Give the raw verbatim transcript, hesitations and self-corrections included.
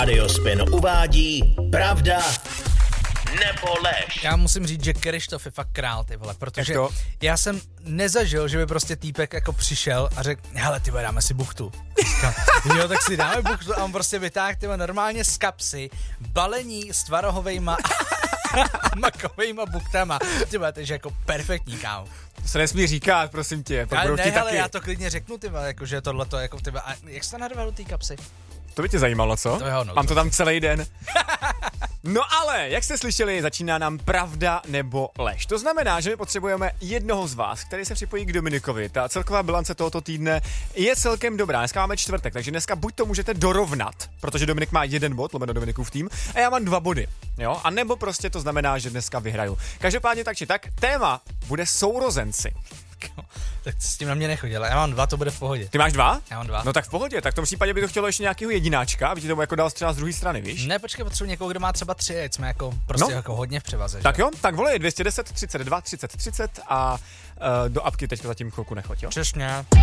Radiospin uvádí Pravda nebo lež. Já musím říct, že Krištof je fakt král, ty vole, protože já jsem nezažil, že by prostě týpek jako přišel a řekl, hele, ty vole, dáme si buchtu. Říkám, jo, tak si dáme buchtu a on prostě vytáhl, ty vole, normálně z kapsy balení s tvarohovejma a makovejma buchtama. Ty vole, takže jako perfektní, kámo. To se nesmí říkat, prosím tě. Ale ne, hele, já to klidně řeknu, ty vole, jako, že tohleto, jako, ty vole, a jak jsi to narval do té kapsy? To by tě zajímalo, co? To jo, no, mám to tam celý den. No ale, jak jste slyšeli, začíná nám pravda nebo lež. To znamená, že my potřebujeme jednoho z vás, který se připojí k Dominikovi. Ta celková bilance tohoto týdne je celkem dobrá. Dneska máme čtvrtek, takže dneska buď to můžete dorovnat, protože Dominik má jeden bod, lomeno Dominikův tým, a já mám dva body. Jo? A nebo prostě to znamená, že dneska vyhraju. Každopádně tak či tak, téma bude sourozenci. Tak s tím na mě nechodil, já mám dva, to bude v pohodě. Ty máš dva? Já mám dva. No tak v pohodě, tak v tom případě by to chtělo ještě nějakého jedináčka, aby ti to jako dal třeba z druhé strany, víš? Ne, počkej, potřebuji někoho, kdo má třeba tři, ať jsme jako prostě no. jako hodně v převaze. Tak že? jo, tak volej dvě stě deset, třicet dva, třicet, třicet a uh, do apky teďka zatím chvilku nechoď, jo? Přesně.